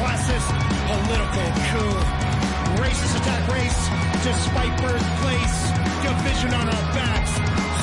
classist political coup. Racist attack race, despite birthplace, division on our backs.